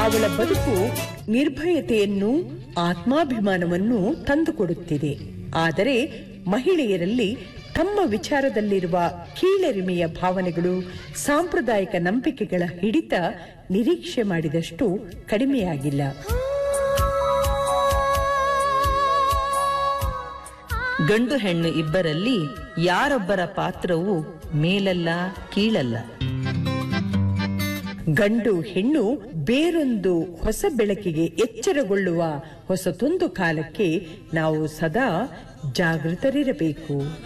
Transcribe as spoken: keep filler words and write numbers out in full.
ಅವಳ ಬದುಕು ನಿರ್ಭಯತೆಯನ್ನು, ಆತ್ಮಾಭಿಮಾನವನ್ನು ತಂದುಕೊಡುತ್ತಿದೆ. ಆದರೆ ಮಹಿಳೆಯರಲ್ಲಿ ತಮ್ಮ ವಿಚಾರದಲ್ಲಿರುವ ಕೀಳರಿಮೆಯ ಭಾವನೆಗಳು, ಸಾಂಪ್ರದಾಯಿಕ ನಂಬಿಕೆಗಳ ಹಿಡಿತ ನಿರೀಕ್ಷೆ ಮಾಡಿದಷ್ಟು ಕಡಿಮೆಯಾಗಿಲ್ಲ. ಗಂಡು ಹೆಣ್ಣು ಇಬ್ಬರಲ್ಲಿ ಯಾರೊಬ್ಬರ ಪಾತ್ರವೂ ಮೇಲಲ್ಲ ಕೀಳಲ್ಲ. ಗಂಡು ಹೆಣ್ಣು ಬೇರೊಂದು ಹೊಸ ಬೆಳಕಿಗೆ ಎಚ್ಚರಗೊಳ್ಳುವ ಹೊಸತೊಂದು ಕಾಲಕ್ಕೆ ನಾವು ಸದಾ ಜಾಗೃತರಿರಬೇಕು.